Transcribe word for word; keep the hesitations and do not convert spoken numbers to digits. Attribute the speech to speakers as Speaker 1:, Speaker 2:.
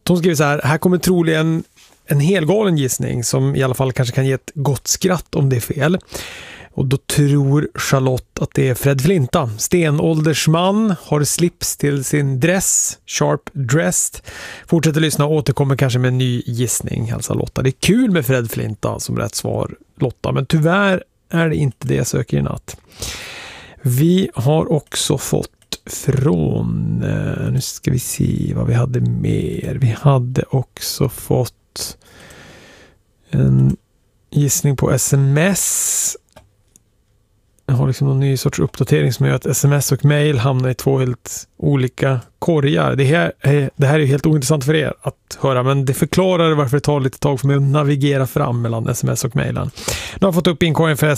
Speaker 1: hon skriver så här: här kommer troligen en helgalen gissning som i alla fall kanske kan ge ett gott skratt om det är fel. Och då tror Charlotte att det är Fred Flinta. Stenåldersman, har slips till sin dress, sharp dressed. Fortsätter lyssna och återkommer kanske med en ny gissning, hälsar Lotta. Det är kul med Fred Flinta som rätt svar, Lotta, men tyvärr är det inte det jag söker i natt. Vi har också fått från, nu ska vi se vad vi hade mer. Vi hade också fått en gissning på sms. Jag har liksom någon ny sorts uppdatering som gör att sms och mail hamnar i två helt olika korgar. Det här är, det här är helt ointressant för er att höra, men det förklarar varför det tar lite tag för mig att navigera fram mellan sms och mailen. Nu har jag fått upp inkorgen för